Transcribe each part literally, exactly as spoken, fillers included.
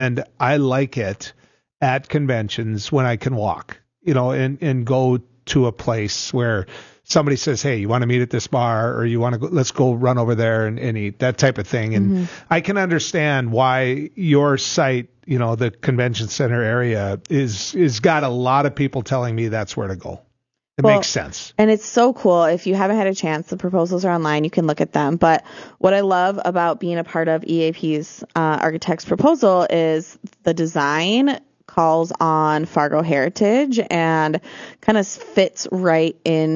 And I like it at conventions when I can walk, you know, and, and go to a place where somebody says, hey, you want to meet at this bar, or you want to go, let's go run over there and, and eat, that type of thing. And mm-hmm. I can understand why your site, you know, the convention center area is, is got a lot of people telling me that's where to go. It well, makes sense. And it's so cool. If you haven't had a chance, the proposals are online. You can look at them. But what I love about being a part of E A P's uh, Architect's proposal is the design calls on Fargo heritage and kind of fits right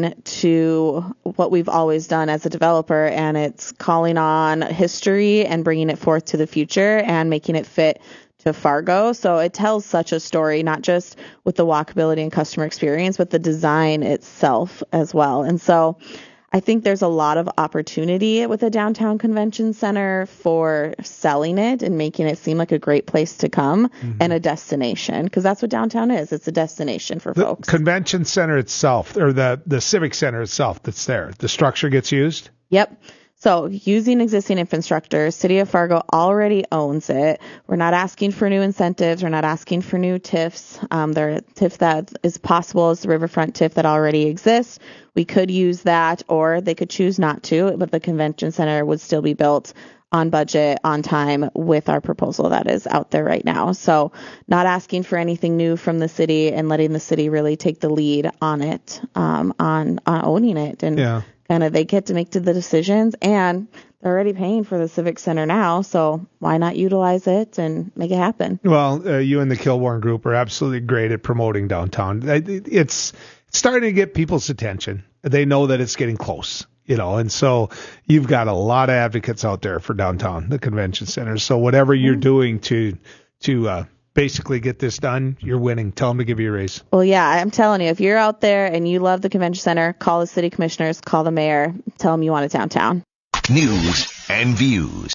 into what we've always done as a developer. And it's calling on history and bringing it forth to the future and making it fit to Fargo. So it tells such a story, not just with the walkability and customer experience, but the design itself as well. And so I think there's a lot of opportunity with a downtown convention center for selling it and making it seem like a great place to come mm-hmm. and a destination, because that's what downtown is. It's a destination for the folks. Convention center itself, or the, the civic center itself that's there, the structure gets used? Yep. So using existing infrastructure, City of Fargo already owns it. We're not asking for new incentives. We're not asking for new T I Fs. Um, there T I F that is possible is the riverfront T I F that already exists. We could use that, or they could choose not to, but the convention center would still be built on budget, on time, with our proposal that is out there right now. So not asking for anything new from the city and letting the city really take the lead on it, um, on, on owning it. And yeah. kind of they get to make the decisions, and they're already paying for the Civic Center now, so why not utilize it and make it happen? Well, uh, you and the Kilbourne Group are absolutely great at promoting downtown. It's starting to get people's attention. They know that it's getting close, you know, and so you've got a lot of advocates out there for downtown, the convention center. So whatever you're mm-hmm. doing to to uh, basically get this done, you're winning. Tell them to give you a raise. Well, yeah, I'm telling you, if you're out there and you love the convention center, call the city commissioners, call the mayor, tell them you want it downtown. News and views.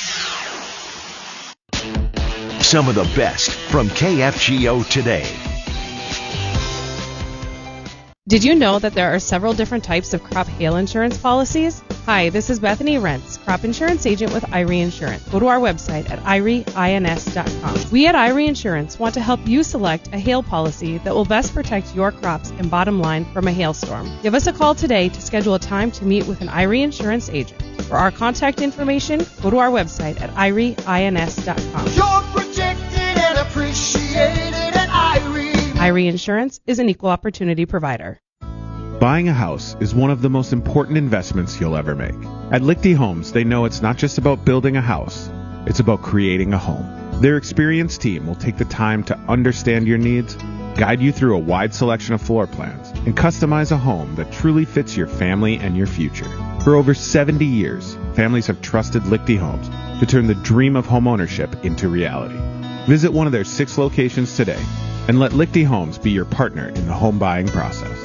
Some of the best from K F G O today. Did you know that there are several different types of crop hail insurance policies? Hi, this is Bethany Rentz, crop insurance agent with Irie Insurance. Go to our website at irie ins dot com. We at Irie Insurance want to help you select a hail policy that will best protect your crops and bottom line from a hailstorm. Give us a call today to schedule a time to meet with an Irie Insurance agent. For our contact information, go to our website at irie ins dot com. You're protected and appreciated at Irie. Irie Insurance is an equal opportunity provider. Buying a house is one of the most important investments you'll ever make. At Lichty Homes, they know it's not just about building a house, it's about creating a home. Their experienced team will take the time to understand your needs, guide you through a wide selection of floor plans, and customize a home that truly fits your family and your future. For over seventy years, families have trusted Lichty Homes to turn the dream of homeownership into reality. Visit one of their six locations today and let Lichty Homes be your partner in the home buying process.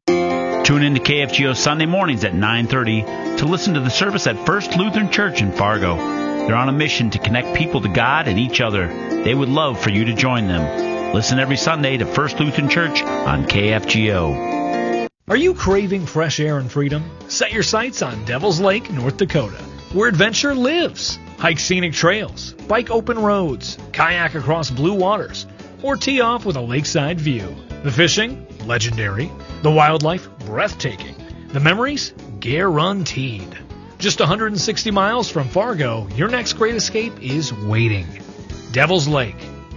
Tune in to K F G O Sunday mornings at nine thirty to listen to the service at First Lutheran Church in Fargo. They're on a mission to connect people to God and each other. They would love for you to join them. Listen every Sunday to First Lutheran Church on K F G O. Are you craving fresh air and freedom? Set your sights on Devil's Lake, North Dakota, where adventure lives. Hike scenic trails, bike open roads, kayak across blue waters, or tee off with a lakeside view. The fishing? Legendary. The wildlife? Breathtaking. The memories? Guaranteed. Just one hundred sixty miles from Fargo, your next great escape is waiting. Devil's Lake.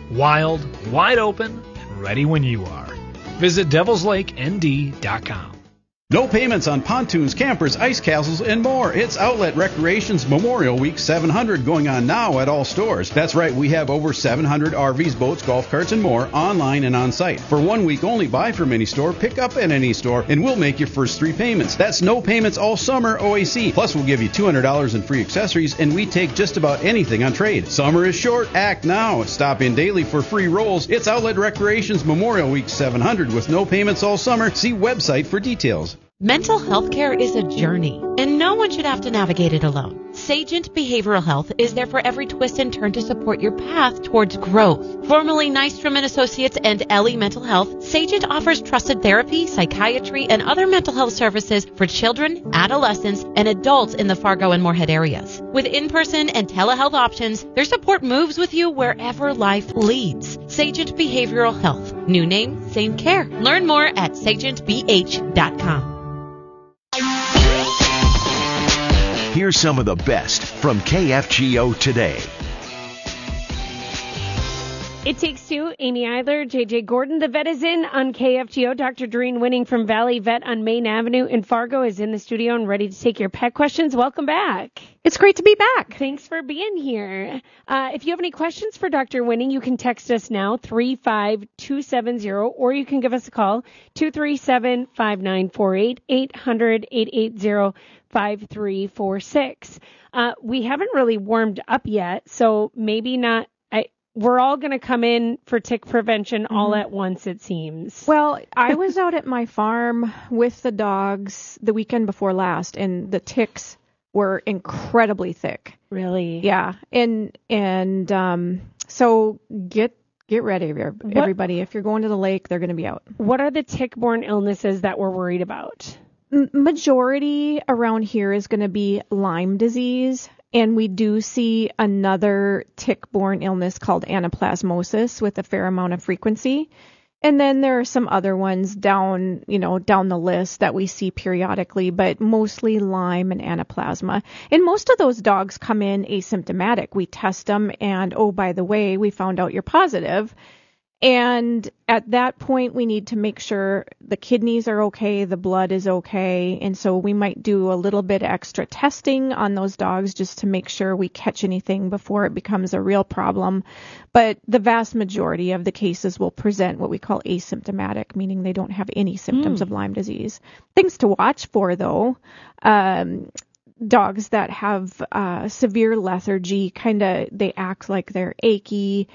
Wild, wide open, and ready when you are. Visit devils lake n d dot com. No payments on pontoons, campers, ice castles, and more. It's Outlet Recreation's Memorial Week seven hundred going on now at all stores. That's right, we have over seven hundred R Vs, boats, golf carts, and more online and on site. For one week only, buy from any store, pick up at any store, and we'll make your first three payments. That's no payments all summer O A C. Plus, we'll give you two hundred dollars in free accessories, and we take just about anything on trade. Summer is short. Act now. Stop in daily for free rolls. It's Outlet Recreation's Memorial Week seven hundred with no payments all summer. See website for details. Mental health care is a journey, and no one should have to navigate it alone. Sagent Behavioral Health is there for every twist and turn to support your path towards growth. Formerly Nystrom and Associates and Ellie Mental Health, Sagent offers trusted therapy, psychiatry, and other mental health services for children, adolescents, and adults in the Fargo and Moorhead areas. With in-person and telehealth options, their support moves with you wherever life leads. Sagent Behavioral Health. New name, same care. Learn more at sagent b h dot com. Here's some of the best from K F G O today. It Takes Two, Amy Eidler, J J Gordon. The vet is in on K F G O. Doctor Doreen Winning from Valley Vet on Main Avenue in Fargo is in the studio and ready to take your pet questions. Welcome back. It's great to be back. Thanks for being here. Uh, if you have any questions for Doctor Winning, you can text us now, three five two seven zero, or you can give us a call, two three seven, five nine four eight, eight hundred, eight eight zero, five three four six. Uh, we haven't really warmed up yet, so maybe not. I, we're all going to come in for tick prevention all mm-hmm. at once, it seems. Well, I was out at my farm with the dogs the weekend before last, and the ticks were incredibly thick. Really? Yeah. And and um, so get get ready, everybody. What, if you're going to the lake, they're going to be out. What are the tick-borne illnesses that we're worried about? Majority around here is going to be Lyme disease, and we do see another tick-borne illness called anaplasmosis with a fair amount of frequency. And then there are some other ones down, you know, down the list that we see periodically, but mostly Lyme and anaplasma. And most of those dogs come in asymptomatic. We test them, and oh, by the way, we found out you're positive. And at that point, we need to make sure the kidneys are okay, the blood is okay. And so we might do a little bit extra testing on those dogs just to make sure we catch anything before it becomes a real problem. But the vast majority of the cases will present what we call asymptomatic, meaning they don't have any symptoms mm. of Lyme disease. Things to watch for, though. Um, dogs that have uh, severe lethargy, kind of, they act like they're achy.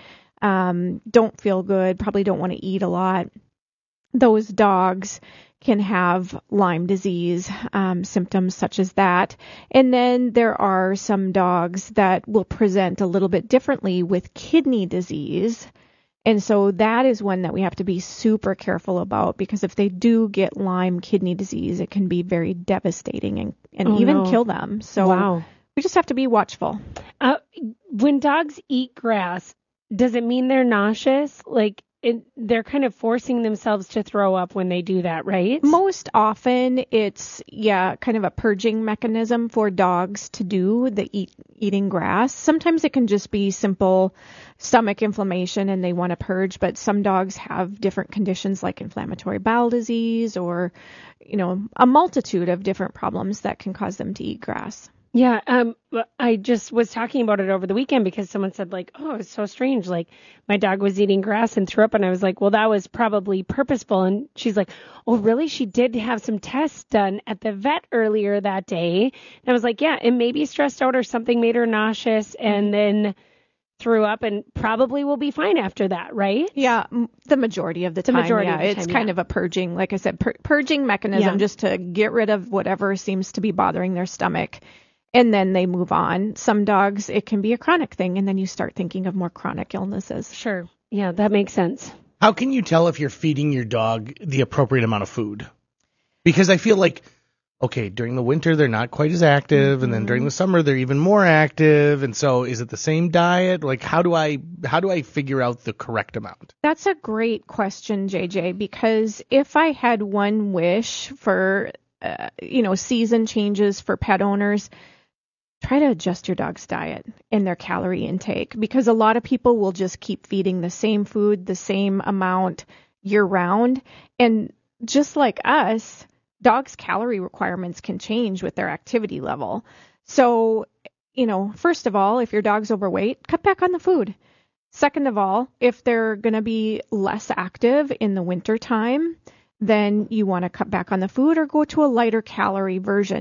Um, don't feel good, probably don't want to eat a lot. Those dogs can have Lyme disease um, symptoms such as that. And then there are some dogs that will present a little bit differently with kidney disease. And so that is one that we have to be super careful about, because if they do get Lyme kidney disease, it can be very devastating and, and oh, even no. kill them. So wow. we just have to be watchful. Uh, when dogs eat grass, does it mean they're nauseous? Like, it, they're kind of forcing themselves to throw up when they do that, right? Most often it's, yeah, kind of a purging mechanism for dogs to do the eat, eating grass. Sometimes it can just be simple stomach inflammation and they want to purge, but some dogs have different conditions like inflammatory bowel disease or, you know, a multitude of different problems that can cause them to eat grass. Yeah, um, I just was talking about it over the weekend because someone said, like, oh, it's so strange. Like, my dog was eating grass and threw up, and I was like, well, that was probably purposeful. And she's like, oh, really? She did have some tests done at the vet earlier that day. And I was like, yeah, it may be stressed out or something made her nauseous and then threw up and probably will be fine after that, right? Yeah, the majority of the time. The majority yeah, of the it's time, kind yeah. of a purging, like I said, pur- purging mechanism Yeah. just to get rid of whatever seems to be bothering their stomach. And then they move on. Some dogs, it can be a chronic thing, and then you start thinking of more chronic illnesses. Sure. Yeah, that makes sense. How can you tell if you're feeding your dog the appropriate amount of food? Because I feel like, okay, during the winter they're not quite as active, mm-hmm. and then during the summer they're even more active. And so is it the same diet? Like, how do I how do I figure out the correct amount? That's a great question, J J, because if I had one wish for, uh, you know, season changes for pet owners, try to adjust your dog's diet and their calorie intake, because a lot of people will just keep feeding the same food, the same amount year round. And just like us, dogs' calorie requirements can change with their activity level. So, you know, first of all, if your dog's overweight, cut back on the food. Second of all, if they're going to be less active in the winter time, then you want to cut back on the food or go to a lighter calorie version.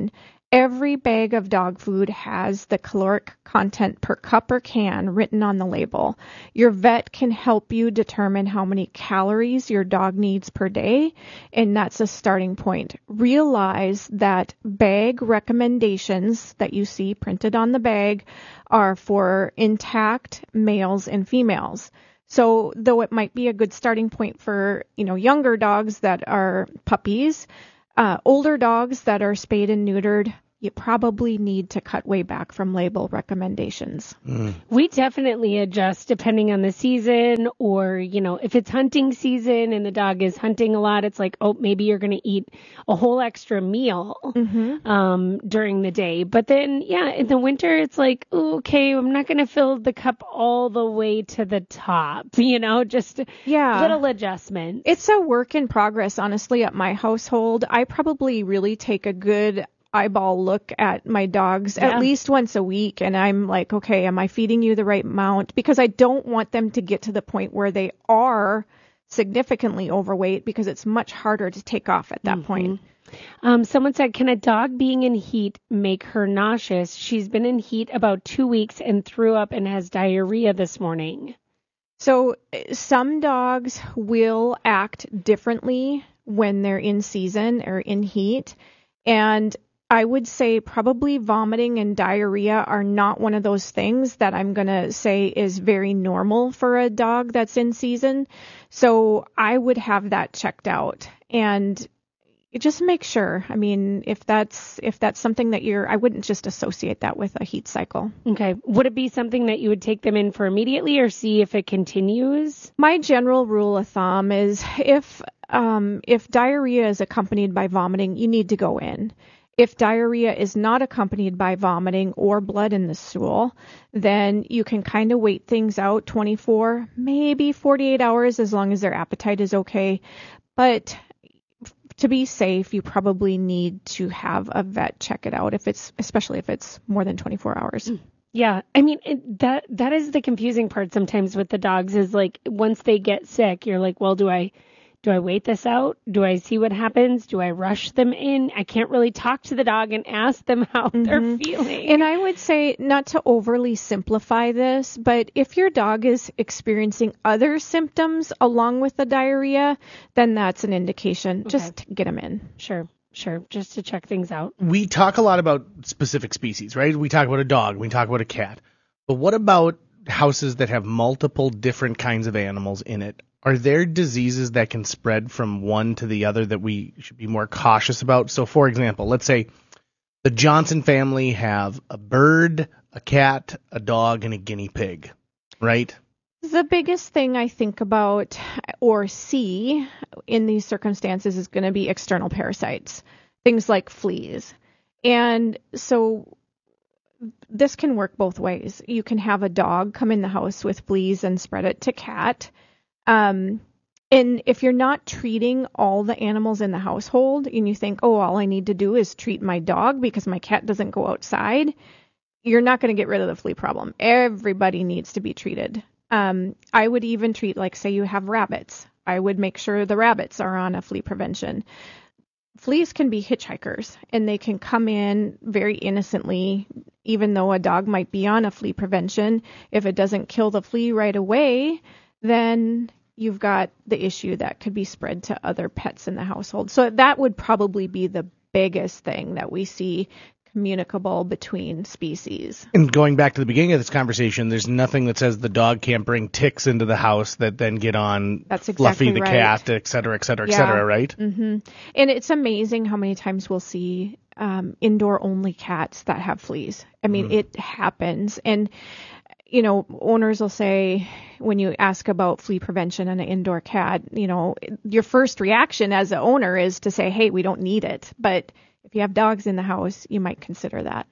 Every bag of dog food has the caloric content per cup or can written on the label. Your vet can help you determine how many calories your dog needs per day, and that's a starting point. Realize that bag recommendations that you see printed on the bag are for intact males and females. So though it might be a good starting point for, you know, younger dogs that are puppies, Uh, older dogs that are spayed and neutered, you probably need to cut way back from label recommendations. Mm. We definitely adjust depending on the season, or, you know, if it's hunting season and the dog is hunting a lot, it's like, oh, maybe you're going to eat a whole extra meal mm-hmm. um, during the day. But then, yeah, in the winter, it's like, ooh, okay, I'm not going to fill the cup all the way to the top, you know, just yeah. little adjustments. It's a work in progress, honestly, at my household. I probably really take a good eyeball look at my dogs yeah. at least once a week, and I'm like, okay, am I feeding you the right amount? Because I don't want them to get to the point where they are significantly overweight, because it's much harder to take off at that mm-hmm. point. Um, someone said, can a dog being in heat make her nauseous? She's been in heat about two weeks and threw up and has diarrhea this morning. So some dogs will act differently when they're in season or in heat, and I would say probably vomiting and diarrhea are not one of those things that I'm going to say is very normal for a dog that's in season. So I would have that checked out and just make sure. I mean, if that's if that's something that you're, I wouldn't just associate that with a heat cycle. Okay. Would it be something that you would take them in for immediately or see if it continues? My general rule of thumb is if um, if diarrhea is accompanied by vomiting, you need to go in. If diarrhea is not accompanied by vomiting or blood in the stool, then you can kind of wait things out twenty-four, maybe forty-eight hours, as long as their appetite is okay. But to be safe, you probably need to have a vet check it out, if it's especially if it's more than twenty-four hours. Yeah, I mean, it, that that is the confusing part sometimes with the dogs, is like once they get sick, you're like, well, do I do I wait this out? Do I see what happens? Do I rush them in? I can't really talk to the dog and ask them how mm-hmm. they're feeling. And I would say, not to overly simplify this, but if your dog is experiencing other symptoms along with the diarrhea, then that's an indication. Okay. Just get them in. Sure. Sure, just to check things out. We talk a lot about specific species, right? We talk about a dog, we talk about a cat. But what about houses that have multiple different kinds of animals in it? Are there diseases that can spread from one to the other that we should be more cautious about? So, for example, let's say the Johnson family have a bird, a cat, a dog, and a guinea pig, right? The biggest thing I think about or see in these circumstances is going to be external parasites, things like fleas. And so this can work both ways. You can have a dog come in the house with fleas and spread it to cat. Um, and if you're not treating all the animals in the household and you think, oh, all I need to do is treat my dog because my cat doesn't go outside, you're not going to get rid of the flea problem. Everybody needs to be treated. Um, I would even treat, like, say you have rabbits. I would make sure the rabbits are on a flea prevention. Fleas can be hitchhikers, and they can come in very innocently, even though a dog might be on a flea prevention. If it doesn't kill the flea right away, then you've got the issue that could be spread to other pets in the household. So that would probably be the biggest thing that we see communicable between species. And going back to the beginning of this conversation, there's nothing that says the dog can't bring ticks into the house that then get on That's exactly Fluffy the right. cat, et cetera, et cetera, et yeah. cetera, right? Mm-hmm. And it's amazing how many times we'll see um, indoor-only cats that have fleas. I mean, mm. it happens. And you know, owners will say, when you ask about flea prevention on an indoor cat, you know, your first reaction as an owner is to say, hey, we don't need it. But if you have dogs in the house, you might consider that.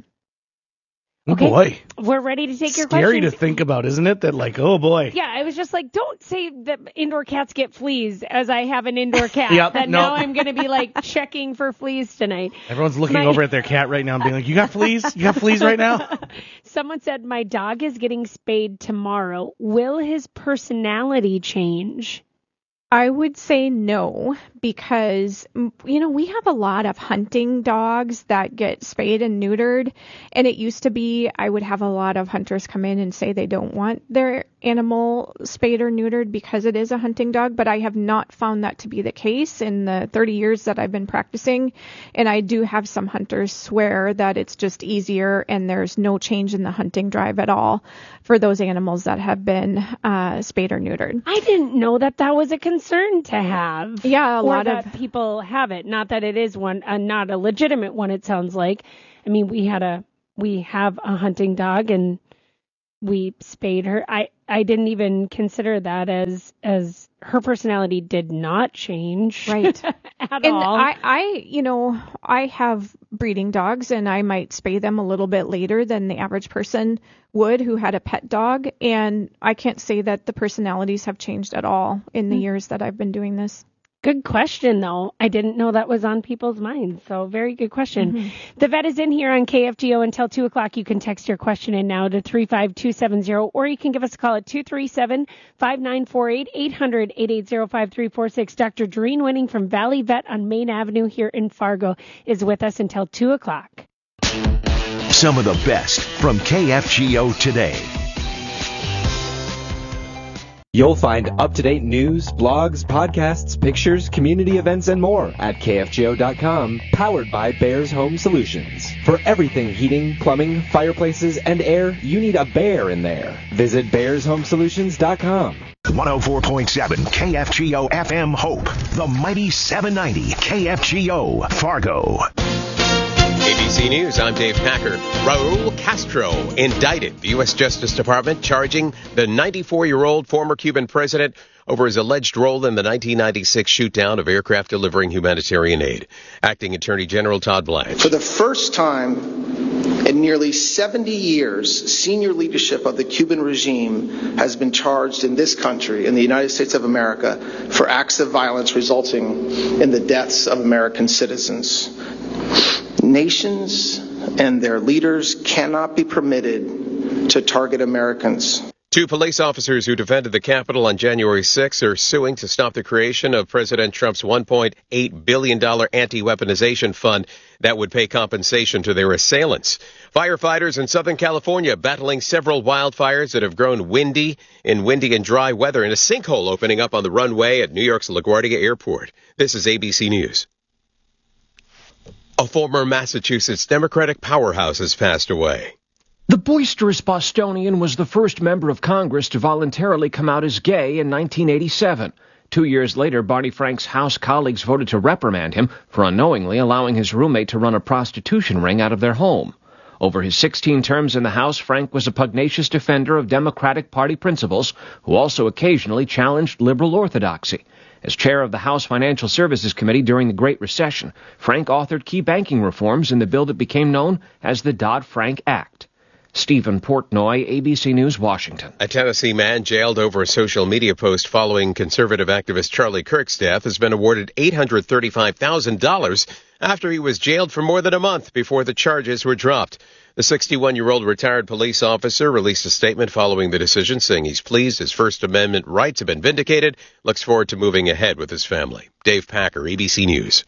Okay. Oh boy. We're ready to take your Scary questions. to think about, isn't it? That like, oh boy. Yeah, I was just like, don't say that indoor cats get fleas, as I have an indoor cat. Yep, that no. now I'm going to be like checking for fleas tonight. Everyone's looking My... over at their cat right now and being like, you got fleas? You got fleas right now? Someone said, my dog is getting spayed tomorrow. Will his personality change? I would say no, because, you know, we have a lot of hunting dogs that get spayed and neutered. And it used to be I would have a lot of hunters come in and say they don't want their animal spayed or neutered because it is a hunting dog. But I have not found that to be the case in the thirty years that I've been practicing. And I do have some hunters swear that it's just easier and there's no change in the hunting drive at all for those animals that have been uh, spayed or neutered. I didn't know that that was a concern to have. Yeah, a or lot that of people have it. Not that it is one, uh, not a legitimate one. It sounds like. I mean, we had a, we have a hunting dog, and we spayed her. I, I didn't even consider that as, as her personality did not change. Right. at and all. I, I, you know, I have breeding dogs, and I might spay them a little bit later than the average person would who had a pet dog. And I can't say that the personalities have changed at all in the mm-hmm. years that I've been doing this. Good question, though. I didn't know that was on people's minds. So very good question. Mm-hmm. The vet is in here on K F G O until two o'clock. You can text your question in now to three five two seven zero, or you can give us a call at two three seven, five nine four eight, eight hundred, eight eight zero, five three four six. Doctor Doreen Winning from Valley Vet on Main Avenue here in Fargo is with us until two o'clock. Some of the best from K F G O today. You'll find up-to-date news, blogs, podcasts, pictures, community events, and more at K F G O dot com, powered by Bears Home Solutions. For everything heating, plumbing, fireplaces, and air, you need a bear in there. Visit Bears Home Solutions dot com. one oh four point seven K F G O F M Hope, the mighty seven ninety K F G O Fargo. A B C News, I'm Dave Packer. Raul Castro indicted. The U S Justice Department charging the ninety-four-year-old former Cuban president over his alleged role in the nineteen ninety-six shoot-down of aircraft delivering humanitarian aid. Acting Attorney General Todd Blanche. For the first time in nearly seventy years, senior leadership of the Cuban regime has been charged in this country, in the United States of America, for acts of violence resulting in the deaths of American citizens. Nations and their leaders cannot be permitted to target Americans. Two police officers who defended the Capitol on January sixth are suing to stop the creation of President Trump's one point eight billion dollars anti-weaponization fund that would pay compensation to their assailants. Firefighters in Southern California battling several wildfires that have grown windy in windy and dry weather, and a sinkhole opening up on the runway at New York's LaGuardia Airport. This is A B C News. A former Massachusetts Democratic powerhouse has passed away. The boisterous Bostonian was the first member of Congress to voluntarily come out as gay in nineteen eighty-seven. Two years later, Barney Frank's House colleagues voted to reprimand him for unknowingly allowing his roommate to run a prostitution ring out of their home. Over his sixteen terms in the House, Frank was a pugnacious defender of Democratic Party principles who also occasionally challenged liberal orthodoxy. As chair of the House Financial Services Committee during the Great Recession, Frank authored key banking reforms in the bill that became known as the Dodd-Frank Act. Stephen Portnoy, A B C News, Washington. A Tennessee man jailed over a social media post following conservative activist Charlie Kirk's death has been awarded eight hundred thirty-five thousand dollars after he was jailed for more than a month before the charges were dropped. The sixty-one-year-old retired police officer released a statement following the decision, saying he's pleased his First Amendment rights have been vindicated, looks forward to moving ahead with his family. Dave Packer, A B C News.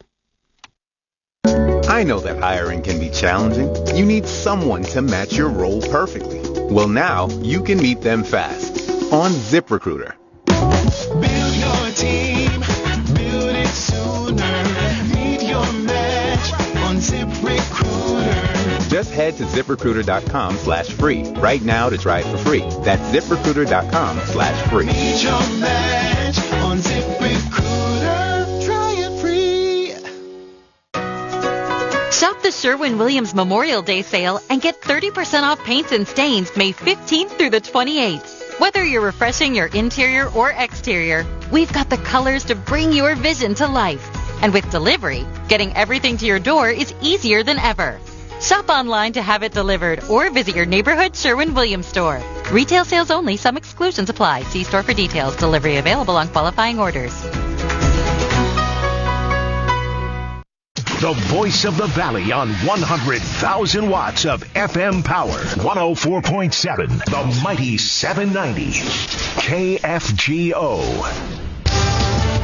I know that hiring can be challenging. You need someone to match your role perfectly. Well, now you can meet them fast on ZipRecruiter. Build your team, build it sooner. Meet your match on ZipRecruiter. Just head to ZipRecruiter.com slash free right now to try it for free. That's ZipRecruiter.com slash free. Meet your match on ZipRecruiter. Try it free. Shop the Sherwin-Williams Memorial Day sale and get thirty percent off paints and stains May fifteenth through the twenty-eighth. Whether you're refreshing your interior or exterior, we've got the colors to bring your vision to life. And with delivery, getting everything to your door is easier than ever. Shop online to have it delivered or visit your neighborhood Sherwin-Williams store. Retail sales only. Some exclusions apply. See store for details. Delivery available on qualifying orders. The voice of the Valley on one hundred thousand watts of F M power. one oh four point seven, the mighty seven ninety K F G O.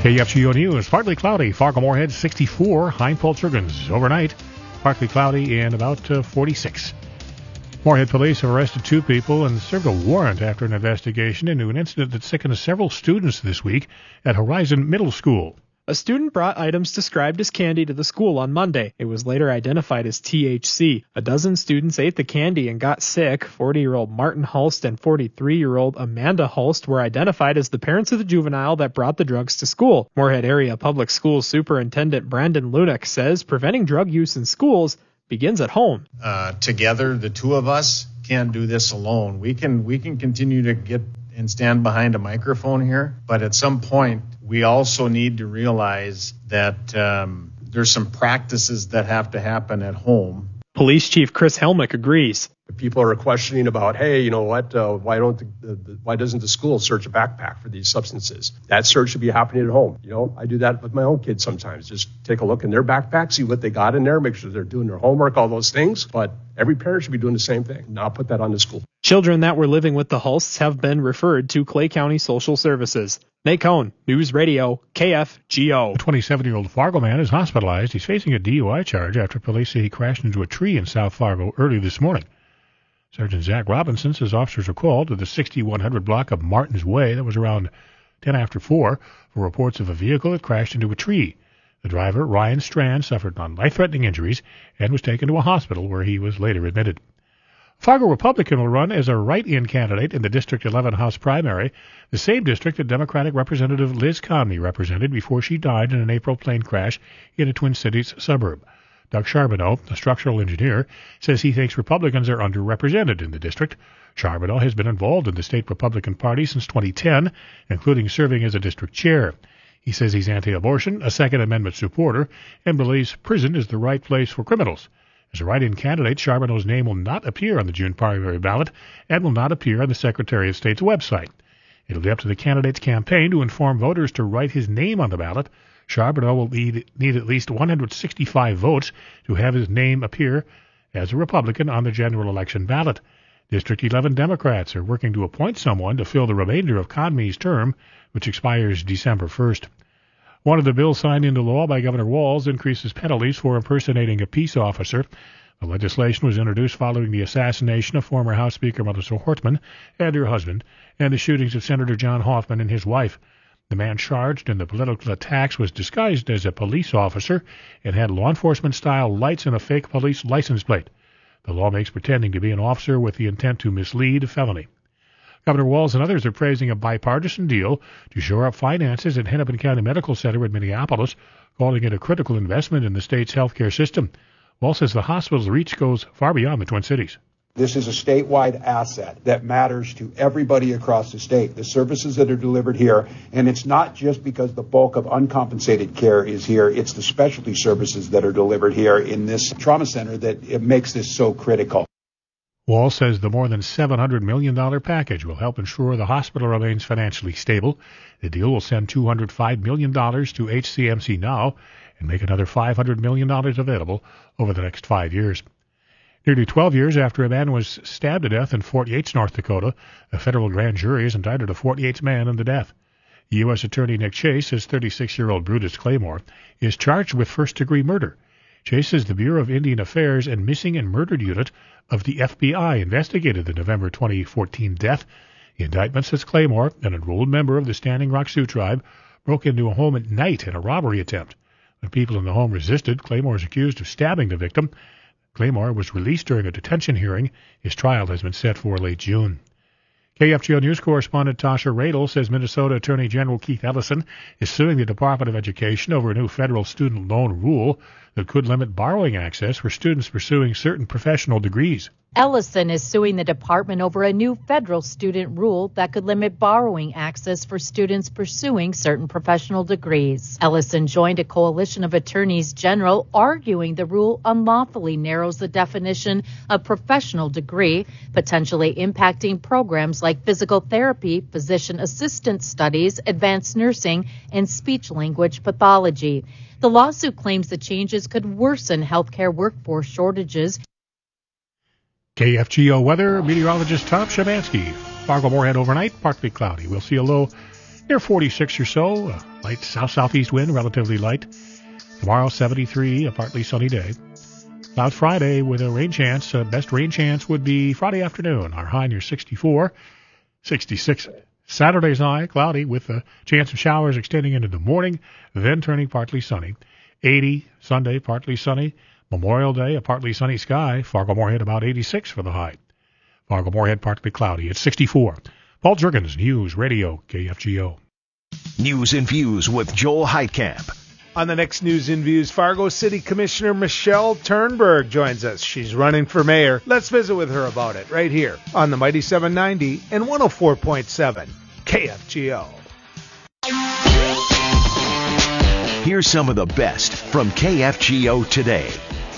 K F G O News, partly cloudy. Fargo-Moorhead sixty-four. Heimfeld-Turgens overnight, partly cloudy and about uh, forty-six. Moorhead police have arrested two people and served a warrant after an investigation into an incident that sickened several students this week at Horizon Middle School. A student brought items described as candy to the school on Monday. It was later identified as T H C. A dozen students ate the candy and got sick. forty-year-old Martin Hulst and forty-three-year-old Amanda Hulst were identified as the parents of the juvenile that brought the drugs to school. Moorhead Area Public Schools Superintendent Brandon Lunak says preventing drug use in schools begins at home. Uh, together, the two of us can't do this alone. We can we can continue to get and stand behind a microphone here, but at some point, we also need to realize that um, there's some practices that have to happen at home. Police Chief Chris Helmick agrees. People are questioning about, hey, you know what, uh, why don't the, the, the, why doesn't the school search a backpack for these substances? That search should be happening at home. You know, I do that with my own kids sometimes. Just take a look in their backpack, see what they got in there, make sure they're doing their homework, all those things. But every parent should be doing the same thing, not put that on the school. Children that were living with the Hulsts have been referred to Clay County Social Services. Nate Cohn, News Radio, K F G O. A twenty-seven-year-old Fargo man is hospitalized. He's facing a D U I charge after police say he crashed into a tree in South Fargo early this morning. Sergeant Zach Robinson says officers were called to the sixty-one hundred block of Martin's Way. That was around ten after four for reports of a vehicle that crashed into a tree. The driver, Ryan Strand, suffered non-life-threatening injuries and was taken to a hospital where he was later admitted. Fargo Republican will run as a write-in candidate in the District eleven House primary, the same district that Democratic Representative Liz Conley represented before she died in an April plane crash in a Twin Cities suburb. Doug Charbonneau, a structural engineer, says he thinks Republicans are underrepresented in the district. Charbonneau has been involved in the state Republican Party since twenty ten, including serving as a district chair. He says he's anti-abortion, a Second Amendment supporter, and believes prison is the right place for criminals. As a write-in candidate, Charbonneau's name will not appear on the June primary ballot and will not appear on the Secretary of State's website. It'll be up to the candidate's campaign to inform voters to write his name on the ballot. Charbonneau will need, need at least one hundred sixty-five votes to have his name appear as a Republican on the general election ballot. District eleven Democrats are working to appoint someone to fill the remainder of Conmey's term, which expires December first. One of the bills signed into law by Governor Walz increases penalties for impersonating a peace officer. The legislation was introduced following the assassination of former House Speaker Melissa Hortman and her husband, and the shootings of Senator John Hoffman and his wife. The man charged in the political attacks was disguised as a police officer and had law enforcement-style lights and a fake police license plate. The law makes pretending to be an officer with the intent to mislead a felony. Governor Walz and others are praising a bipartisan deal to shore up finances at Hennepin County Medical Center in Minneapolis, calling it a critical investment in the state's healthcare system. Walz says the hospital's reach goes far beyond the Twin Cities. This is a statewide asset that matters to everybody across the state, the services that are delivered here. And it's not just because the bulk of uncompensated care is here. It's the specialty services that are delivered here in this trauma center that it makes this so critical. Walz says the more than seven hundred million dollars package will help ensure the hospital remains financially stable. The deal will send two hundred five million dollars to H C M C now and make another five hundred million dollars available over the next five years. Nearly twelve years after a man was stabbed to death in Fort Yates, North Dakota, a federal grand jury has indicted a Fort Yates man in the death. U S Attorney Nick Chase says thirty-six-year-old Brutus Claymore is charged with first-degree murder. Chase says the Bureau of Indian Affairs and Missing and Murdered Unit of the F B I investigated the November twenty fourteen death. The indictment says Claymore, an enrolled member of the Standing Rock Sioux tribe, broke into a home at night in a robbery attempt. When people in the home resisted, Claymore is accused of stabbing the victim. Claymore was released during a detention hearing. His trial has been set for late June. K F G O News correspondent Tasha Radel says Minnesota Attorney General Keith Ellison is suing the Department of Education over a new federal student loan rule that could limit borrowing access for students pursuing certain professional degrees. Ellison is suing the department over a new federal student rule that could limit borrowing access for students pursuing certain professional degrees. Ellison joined a coalition of attorneys general arguing the rule unlawfully narrows the definition of professional degree, potentially impacting programs like physical therapy, physician assistant studies, advanced nursing, and speech-language pathology. The lawsuit claims the changes could worsen healthcare workforce shortages. K F G O weather, meteorologist Tom Szymanski. Fargo-Moorhead overnight, partly cloudy. We'll see a low Near forty-six or so. Uh, light south-southeast wind, relatively light. Tomorrow, seventy-three, a partly sunny day. Clouds Friday with a rain chance. Uh, best rain chance would be Friday afternoon. Our high near sixty-four. sixty-six Saturday's high, cloudy with a chance of showers extending into the morning, then turning partly sunny. eighty Sunday, partly sunny. Memorial Day, a partly sunny sky. Fargo-Moorhead about eighty-six for the high. Fargo-Moorhead partly cloudy at sixty-four. Paul Jurgens, News Radio, K F G O. News and Views with Joel Heitkamp. On the next News and Views, Fargo City Commissioner Michelle Turnberg joins us. She's running for mayor. Let's visit with her about it right here on the Mighty seven ninety and one oh four point seven K F G O. Here's some of the best from K F G O today.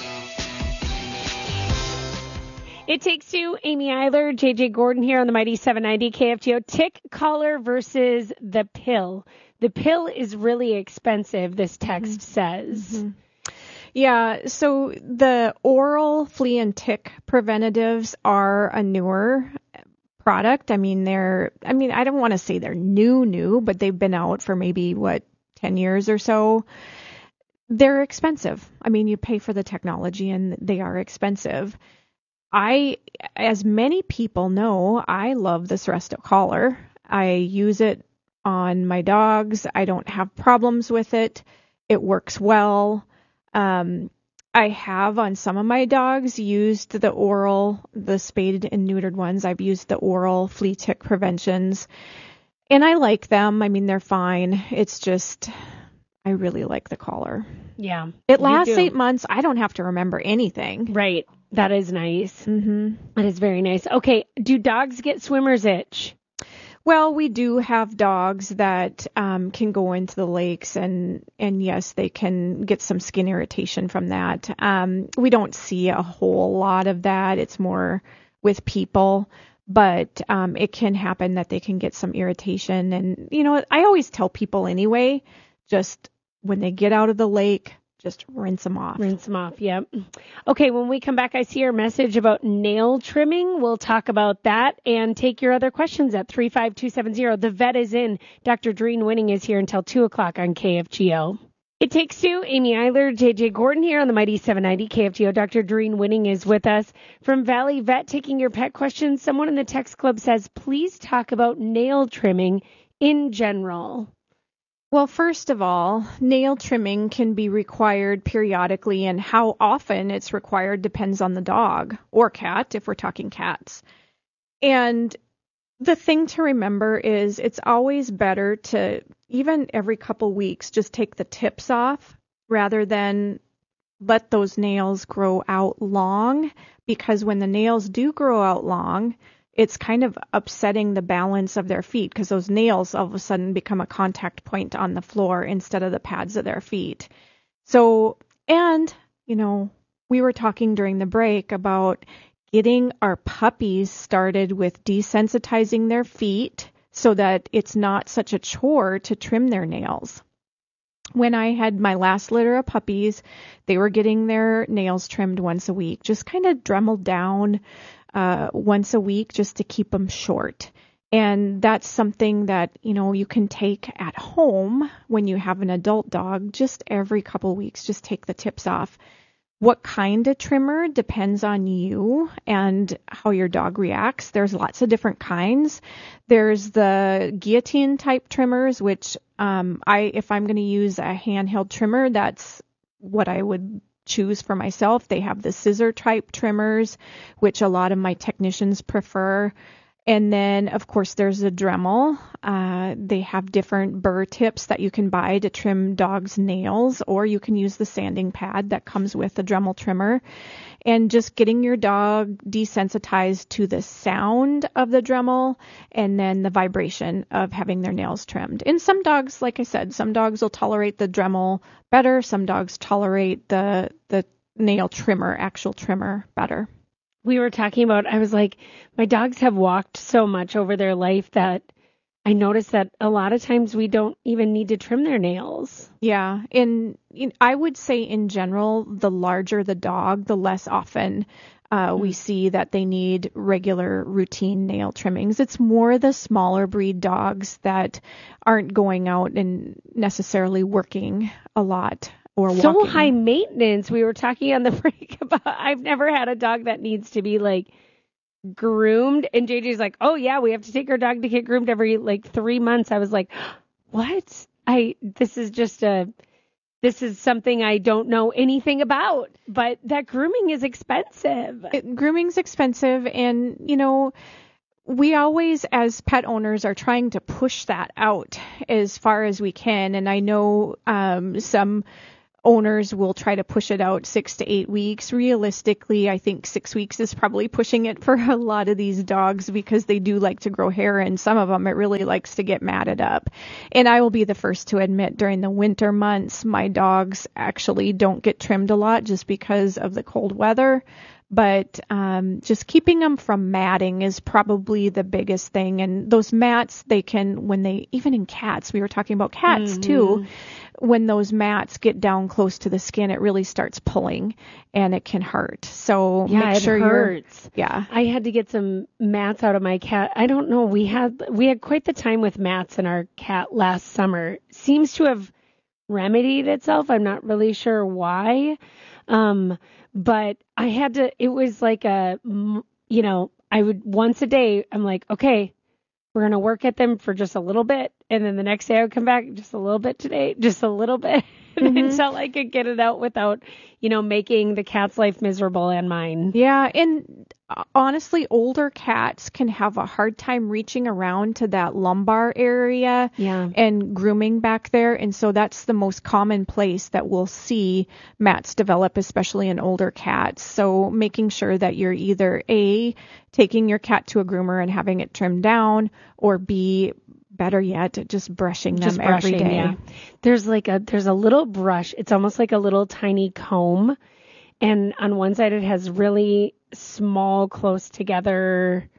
It Takes Two, Amy Eiler, J J Gordon here on the Mighty seven ninety K F G O. Tick collar versus the pill. The pill is really expensive, this text mm-hmm. says. Mm-hmm. Yeah, so the oral flea and tick preventatives are a newer product. I mean, they're, I mean, I don't want to say they're new, new, but they've been out for maybe, what, ten years or so. They're expensive. I mean, you pay for the technology and they are expensive. I, as many people know, I love this Resto collar. I use it on my dogs. I don't have problems with it. It works well. Um, I have on some of my dogs used the oral, the spayed and neutered ones. I've used the oral flea tick preventions and I like them. I mean, they're fine. It's just, I really like the collar. Yeah. It lasts eight months. I don't have to remember anything. Right. That is nice. Mm-hmm. That is very nice. Okay. Do dogs get swimmer's itch? Well, we do have dogs that um, can go into the lakes, and, and yes, they can get some skin irritation from that. Um, we don't see a whole lot of that. It's more with people, but um, it can happen that they can get some irritation. And, you know, I always tell people anyway, just when they get out of the lake, just rinse them off. Rinse them off, yep. Okay, when we come back, I see your message about nail trimming. We'll talk about that and take your other questions at three five two seven zero. The vet is in. Doctor Dreen Winning is here until two o'clock on K F G O. It Takes Two, Amy Eiler, J J Gordon here on the Mighty seven ninety K F G O. Doctor Dreen Winning is with us from Valley Vet, taking your pet questions. Someone in the text club says, please talk about nail trimming in general. Well, first of all, nail trimming can be required periodically, and how often it's required depends on the dog or cat, if we're talking cats. And the thing to remember is it's always better to, even every couple weeks, just take the tips off rather than let those nails grow out long, because when the nails do grow out long, it's kind of upsetting the balance of their feet, because those nails all of a sudden become a contact point on the floor instead of the pads of their feet. So, and, you know, we were talking during the break about getting our puppies started with desensitizing their feet so that it's not such a chore to trim their nails. When I had my last litter of puppies, they were getting their nails trimmed once a week, just kind of dremeled down Uh, once a week just to keep them short. And that's something that, you know, you can take at home when you have an adult dog, just every couple weeks, just take the tips off. What kind of trimmer depends on you and how your dog reacts. There's lots of different kinds. There's the guillotine type trimmers, which um, I, if I'm going to use a handheld trimmer, that's what I would choose for myself. They have the scissor type trimmers, which a lot of my technicians prefer. And then, of course, there's the Dremel. Uh, they have different burr tips that you can buy to trim dogs' nails, or you can use the sanding pad that comes with the Dremel trimmer. And just getting your dog desensitized to the sound of the Dremel and then the vibration of having their nails trimmed. And some dogs, like I said, some dogs will tolerate the Dremel better. Some dogs tolerate the the nail trimmer, actual trimmer, better. We were talking about, I was like, my dogs have walked so much over their life that I noticed that a lot of times we don't even need to trim their nails. Yeah. And I would say in general, the larger the dog, the less often Uh, we see that they need regular routine nail trimmings. It's more the smaller breed dogs that aren't going out and necessarily working a lot or So walking. high maintenance. We were talking on the break about, I've never had a dog that needs to be like groomed. And J J's like, oh yeah, we have to take our dog to get groomed every like three months. I was like, what? I, this is just a, This is something I don't know anything about, but that grooming is expensive. It, grooming's expensive, and, you know, we always, as pet owners, are trying to push that out as far as we can. And I know um, some owners will try to push it out six to eight weeks. Realistically, I think six weeks is probably pushing it for a lot of these dogs because they do like to grow hair, and some of them it really likes to get matted up. And I will be the first to admit, during the winter months, my dogs actually don't get trimmed a lot just because of the cold weather. But um, just keeping them from matting is probably the biggest thing. And those mats, they can, when they, even in cats, we were talking about cats mm-hmm. too, when those mats get down close to the skin, it really starts pulling and it can hurt. So yeah, make it sure hurts. you're, yeah. I had to get some mats out of my cat. I don't know. We had, we had quite the time with mats in our cat last summer. Seems to have remedied itself. I'm not really sure why. Um, But I had to, it was like a, you know, I would once a day, I'm like, okay, we're going to work at them for just a little bit. And then the next day I would come back, just a little bit today, just a little bit mm-hmm. until I could get it out without, you know, making the cat's life miserable and mine. Yeah. And honestly, older cats can have a hard time reaching around to that lumbar area yeah. and grooming back there. And so that's the most common place that we'll see mats develop, especially in older cats. So making sure that you're either A, taking your cat to a groomer and having it trimmed down, or B, better yet, just brushing them just brushing, every day. Yeah. There's like a, there's a little brush. It's almost like a little tiny comb. And on one side it has really small, close together,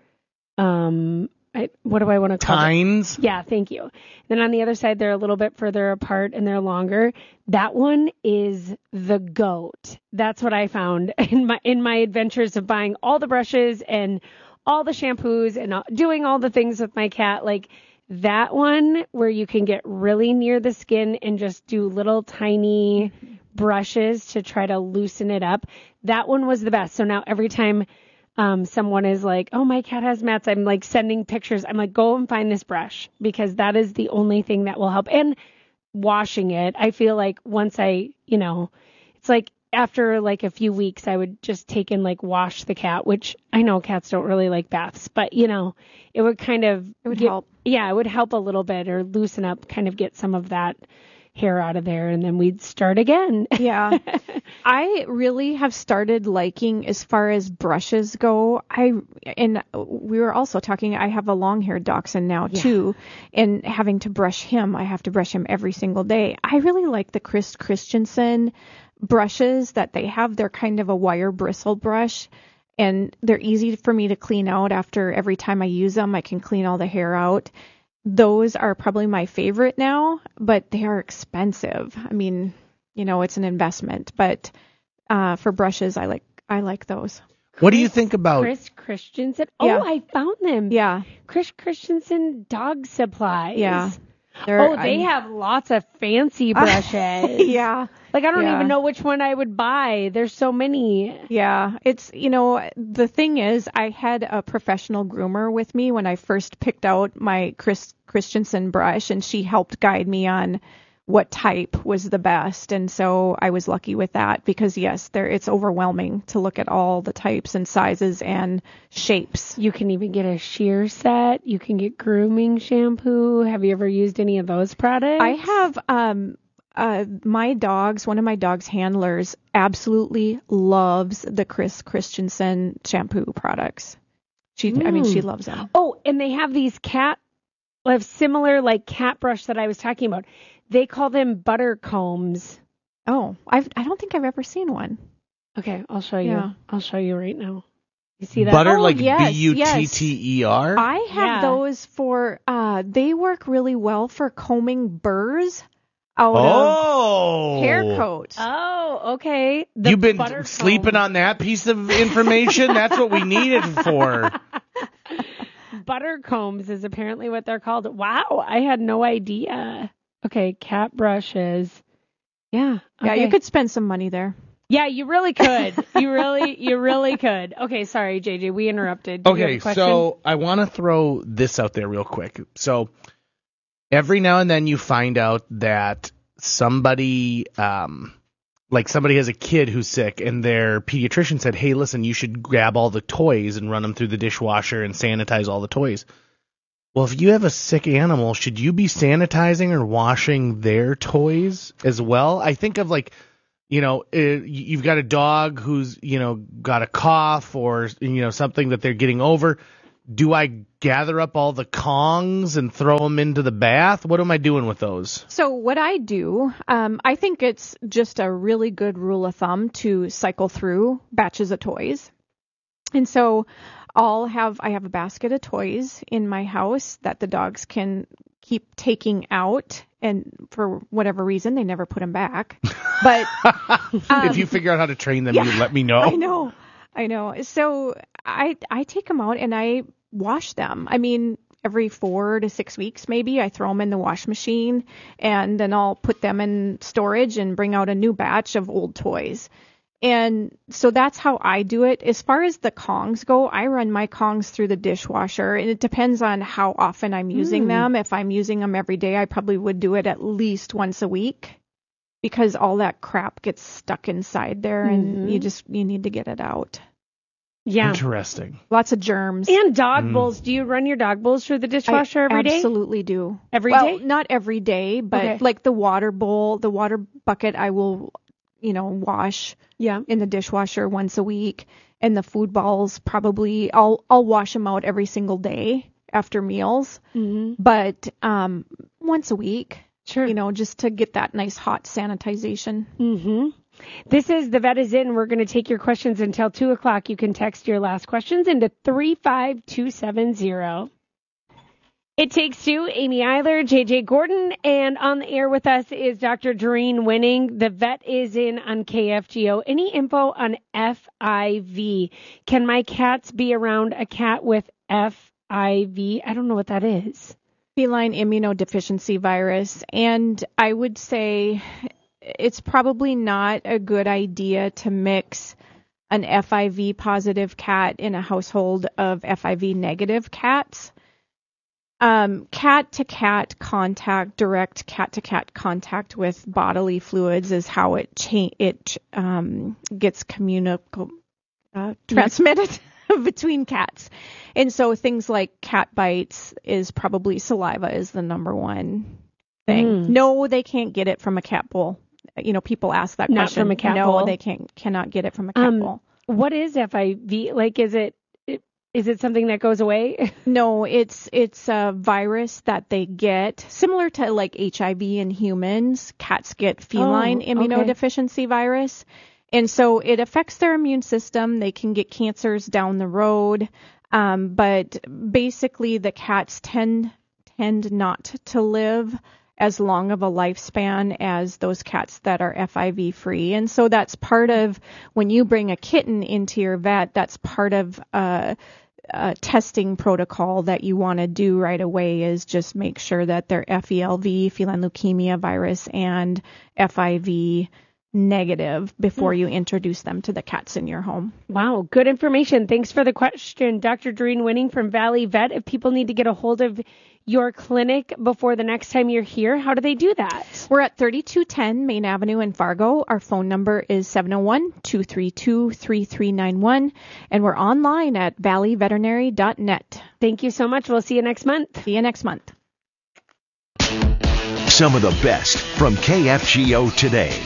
um, I, what do I want to call Tines? it? Yeah, thank you. Then on the other side, they're a little bit further apart and they're longer. That one is the goat. That's what I found in my in my adventures of buying all the brushes and all the shampoos and doing all the things with my cat. Like that one where you can get really near the skin and just do little tiny brushes to try to loosen it up. That one was the best. So now every time um, someone is like, oh, my cat has mats, I'm like sending pictures. I'm like, go and find this brush, because that is the only thing that will help. And washing it, I feel like once I, you know, it's like after like a few weeks, I would just take and like wash the cat, which I know cats don't really like baths, but you know, it would kind of, it would get, help. Yeah, it would help a little bit, or loosen up, kind of get some of that hair out of there, and then we'd start again. Yeah. I really have started liking, as far as brushes go, I, and we were also talking, I have a long-haired dachshund now yeah. too, and having to brush him, I have to brush him every single day. I really like the Chris Christensen brushes that they have. They're kind of a wire bristle brush, and they're easy for me to clean out. After every time I use them, I can clean all the hair out. Those are probably my favorite now, but they are expensive. I mean, you know, it's an investment, but uh, for brushes, I like I like those. What do you think about Chris Christensen? Oh, Yeah. I found them. Yeah. Chris Christensen Dog Supplies. Yeah. They're- Oh, they I'm- have lots of fancy brushes. Yeah. Like, I don't Yeah. even know which one I would buy. There's so many. Yeah, it's, you know, the thing is, I had a professional groomer with me when I first picked out my Chris Christensen brush, and she helped guide me on what type was the best. And so I was lucky with that, because yes, there it's overwhelming to look at all the types and sizes and shapes. You can even get a shear set. You can get grooming shampoo. Have you ever used any of those products? I have, um, Uh, my dogs, one of my dog's handlers absolutely loves the Chris Christensen shampoo products. She, mm. I mean, she loves them. Oh, and they have these cat, have similar like cat brush that I was talking about. They call them butter combs. Oh, I've, I don't think I've ever seen one. Okay, I'll show you. Yeah. I'll show you right now. You see that? butter, Oh, like yes, B U T T E R? yes. I have Yeah. those for, uh, they work really well for combing burrs. out Oh. of hair coat. Oh, okay. The You've been buttercomb. sleeping on that piece of information? That's what we needed for. Buttercombs is apparently what they're called. Wow, I had no idea. Okay, cat brushes. Yeah. Yeah, okay. you could spend some money there. Yeah, you really could. You really, you really could. Okay, sorry, J J, we interrupted. Do you have Okay, a question? so I want to throw this out there real quick. So every now and then you find out that somebody, um, like somebody has a kid who's sick, and their pediatrician said, hey, listen, you should grab all the toys and run them through the dishwasher and sanitize all the toys. Well, if you have a sick animal, should you be sanitizing or washing their toys as well? I think of like, you know, uh, you've got a dog who's, you know, got a cough or, you know, something that they're getting over. Do I gather up all the Kongs and throw them into the bath? What am I doing with those? So what I do, um, I think it's just a really good rule of thumb to cycle through batches of toys. And so I'll have, I have a basket of toys in my house that the dogs can keep taking out. And for whatever reason, they never put them back. But um, if you figure out how to train them, yeah, you let me know. I know. I know. So I I take them out and I wash them. I mean, every four to six weeks, maybe I throw them in the wash machine, and then I'll put them in storage and bring out a new batch of old toys. And so that's how I do it. As far as the Kongs go, I run my Kongs through the dishwasher, and it depends on how often I'm using Mm. them. If I'm using them every day, I probably would do it at least once a week, because all that crap gets stuck inside there, and Mhm. you just you need to get it out. Yeah. Interesting. Lots of germs. And dog Mm. bowls. Do you run your dog bowls through the dishwasher I every day? absolutely do. Every well, day? not every day, but Okay. like the water bowl, the water bucket, I will, you know, wash Yeah. in the dishwasher once a week. And the food balls, probably, I'll I'll wash them out every single day after meals, Mm-hmm. but um, once a week. Sure. You know, just to get that nice hot sanitization. Mm-hmm. This is The Vet Is In. We're going to take your questions until two o'clock. You can text your last questions into three five two seven zero. It Takes Two, Amy Eiler, J J Gordon, and on the air with us is Doctor Doreen Winning. The Vet Is In on K F G O. Any info on F I V? Can my cats be around a cat with F I V? I don't know what that is. Feline immunodeficiency virus. And I would say it's probably not a good idea to mix an F I V positive cat in a household of F I V negative cats. Um, cat to cat contact, direct cat to cat contact with bodily fluids is how it cha- it um, gets communicable, uh, transmitted between cats. And so things like cat bites is probably saliva is the number one thing. Mm. No, they can't get it from a cat bowl. You know, people ask that Not question. from a cat no, bowl? they can't cannot get it from a cat Um, bowl. What is F I V? Like, is it is it something that goes away? No, it's it's a virus that they get similar to like H I V in humans. Cats get feline Oh, okay. immunodeficiency virus. And so it affects their immune system. They can get cancers down the road. Um, but basically the cats tend tend not to live as long of a lifespan as those cats that are F I V free. And so that's part of when you bring a kitten into your vet, that's part of uh, a testing protocol that you want to do right away is just make sure that they're F E L V, feline leukemia virus, and F I V negative before you introduce them to the cats in your home. Wow, good information. Thanks for the question, Doctor Doreen Winning from Valley Vet. If people need to get a hold of your clinic before the next time you're here, how do they do that? We're at thirty-two ten Main Avenue in Fargo. Our phone number is seven oh one, two three two, three three nine one, and we're online at valley veterinary dot net. Thank you so much. We'll see you next month. See you next month. Some of the best from K F G O today.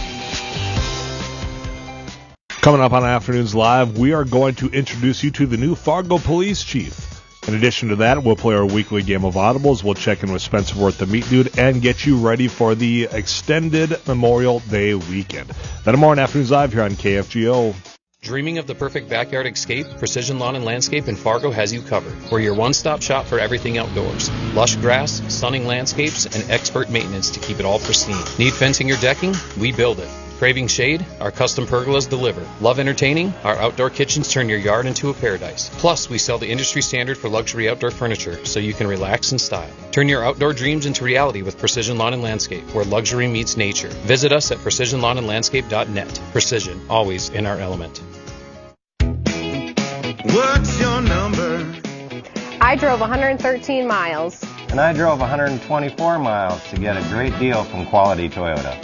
Coming up on Afternoons Live, we are going to introduce you to the new Fargo Police Chief. In addition to that, we'll play our weekly game of audibles. We'll check in with Spencer Worth, the Meat Dude, and get you ready for the extended Memorial Day weekend. Then more on Afternoons Live here on K F G O. Dreaming of the perfect backyard escape? Precision Lawn and Landscape in Fargo has you covered. We're your one-stop shop for everything outdoors. Lush grass, stunning landscapes, and expert maintenance to keep it all pristine. Need fencing or decking? We build it. Craving shade? Our custom pergolas deliver. Love entertaining? Our outdoor kitchens turn your yard into a paradise. Plus, we sell the industry standard for luxury outdoor furniture, so you can relax in style. Turn your outdoor dreams into reality with Precision Lawn and Landscape, where luxury meets nature. Visit us at precision lawn and landscape dot net. Precision, always in our element. What's your number? I drove one hundred thirteen miles. And I drove one hundred twenty-four miles to get a great deal from Quality Toyota.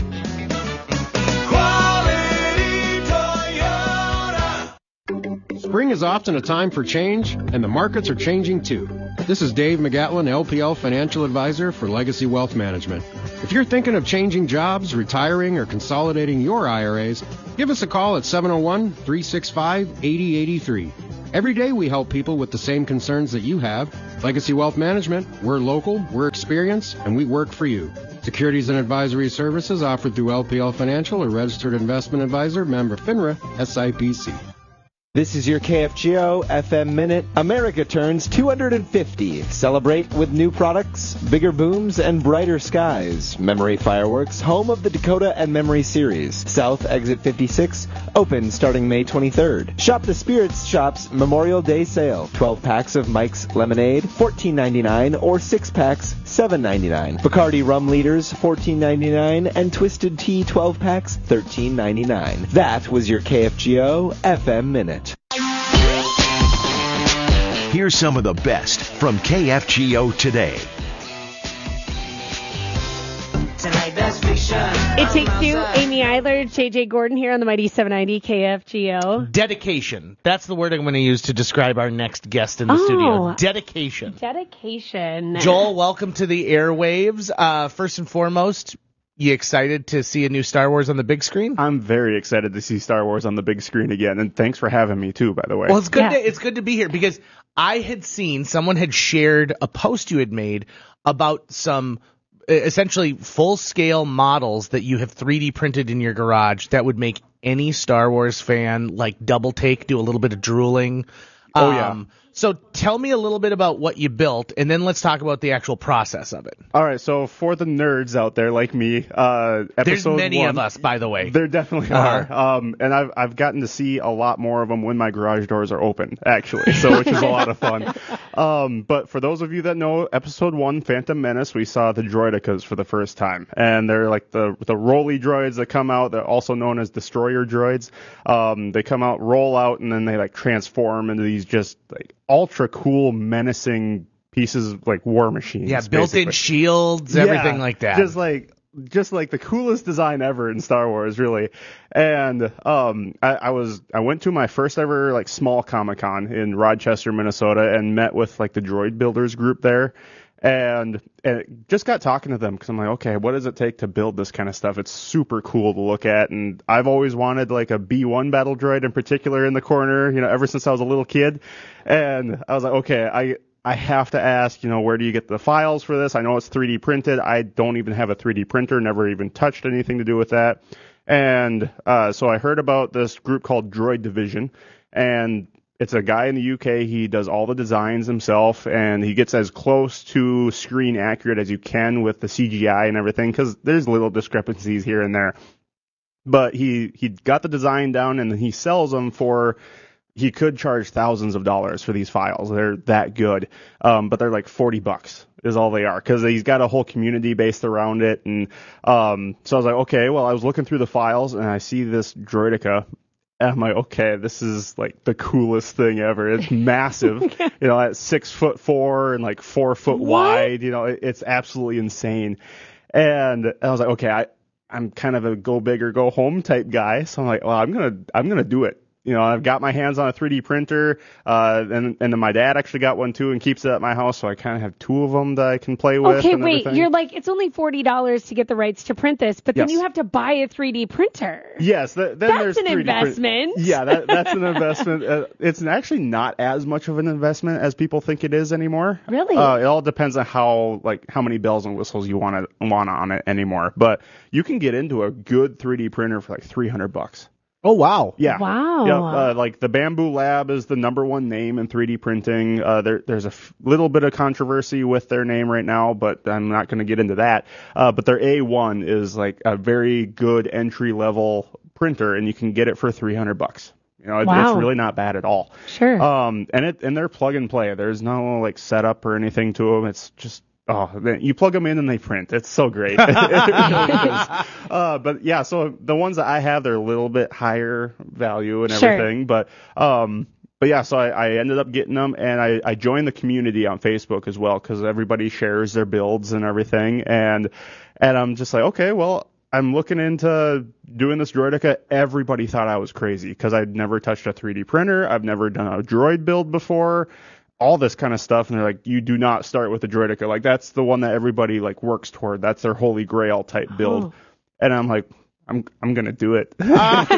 Spring is often a time for change, and the markets are changing too. This is Dave McGatlin, L P L Financial Advisor for Legacy Wealth Management. If you're thinking of changing jobs, retiring, or consolidating your I R As, give us a call at seven oh one, three six five, eight oh eight three. Every day we help people with the same concerns that you have. Legacy Wealth Management, we're local, we're experienced, and we work for you. Securities and advisory services offered through L P L Financial, a registered investment advisor, member FINRA, S I P C. This is your K F G O F M Minute. America turns two hundred fifty. Celebrate with new products, bigger booms, and brighter skies. Memory Fireworks, home of the Dakota and Memory series. South Exit fifty-six, open starting May twenty-third. Shop the Spirits Shop's Memorial Day sale. twelve packs of Mike's Lemonade, fourteen ninety-nine, or six packs, seven ninety-nine. Bacardi Rum Liters, fourteen ninety-nine, and Twisted Tea twelve packs, thirteen ninety-nine. That was your K F G O F M Minute. Here's some of the best from K F G O today. It Takes Two, Amy Eiler, J J Gordon here on the Mighty seven ninety K F G O. Dedication. That's the word I'm going to use to describe our next guest in the Oh. studio. Dedication. Dedication. Joel, welcome to the airwaves. Uh, first and foremost, you excited to see a new Star Wars on the big screen? I'm very excited to see Star Wars on the big screen again, and thanks for having me too, by the way. Well, it's good. To, it's good to be here because I had seen someone had shared a post you had made about some uh, essentially full-scale models that you have three D printed in your garage that would make any Star Wars fan like double take, do a little bit of drooling. Oh, yeah. Um, so tell me a little bit about what you built, and then let's talk about the actual process of it. All right, so for the nerds out there like me, uh, episode There's many one, of us, by the way. There definitely Uh-huh. are, um, and I've I've gotten to see a lot more of them when my garage doors are open, actually, so which is a lot of fun. Um, but for those of you that know episode one, Phantom Menace, we saw the Droidekas for the first time, and they're like the the rolly droids that come out. They're also known as destroyer droids. Um, they come out, roll out, and then they like transform into these just like ultra cool, menacing pieces of like war machines. Yeah, built-in basically. shields, Yeah, everything like that. Just like just like the coolest design ever in Star Wars, really. And um, I, I was I went to my first ever like small Comic-Con in Rochester, Minnesota, and met with like the droid builders group there. And, and just got talking to them because I'm like, okay, what does it take to build this kind of stuff? It's super cool to look at, and I've always wanted like a B one battle droid in particular in the corner, you know, ever since I was a little kid. And I was like, okay, I I have to ask, you know, where do you get the files for this? I know it's three D printed. I don't even have a three D printer, never even touched anything to do with that. And uh, so I heard about this group called Droid Division, and it's a guy in the U K. He does all the designs himself, and he gets as close to screen accurate as you can with the C G I and everything, because there's little discrepancies here and there. But he, he got the design down, and he sells them for, he could charge thousands of dollars for these files. They're that good. Um, but they're like forty bucks is all they are, because he's got a whole community based around it. And um, so I was like, okay, well, I was looking through the files, and I see this Droideka. And I'm like, okay, this is like the coolest thing ever. It's massive, you know, at six foot four and like four foot What? wide. You know, it, it's absolutely insane. And I was like, okay, I, I'm kind of a go big or go home type guy. So I'm like, well, I'm gonna, I'm gonna do it. You know, I've got my hands on a three D printer, uh, and and then my dad actually got one too and keeps it at my house, so I kind of have two of them that I can play with. Okay, and wait. everything. You're like, it's only forty dollars to get the rights to print this, but then Yes. you have to buy a three D printer. Yes, th- then That's there's an three D print- investment. Yeah, that, that's an investment. Uh, it's actually not as much of an investment as people think it is anymore. Really? Uh, it all depends on how like how many bells and whistles you want to want on it anymore. But you can get into a good three D printer for like three hundred bucks. Oh, wow. Yeah. Wow. Yeah, uh, like the Bamboo Lab is the number one name in three D printing. Uh, there, there's a f- little bit of controversy with their name right now, but I'm not going to get into that. Uh, but their A one is like a very good entry level printer, and you can get it for three hundred bucks. You know, it, Wow. it's really not bad at all. Sure. Um, and it and they're plug and play. There's no like setup or anything to them. It's just oh, they- you plug them in and they print. It's so great. It really is. Uh, but yeah, so the ones that I have, they're a little bit higher value and Sure. everything. But um, but yeah, so I, I ended up getting them, and I, I joined the community on Facebook as well because everybody shares their builds and everything. And and I'm just like, okay, well. I'm looking into doing this Droideka. Everybody thought I was crazy because I'd never touched a three D printer. I've never done a droid build before, all this kind of stuff. And they're like, you do not start with a Droideka. Like, that's the one that everybody like works toward. That's their holy grail type build. Oh. And I'm like, I'm I'm going to do it. Okay,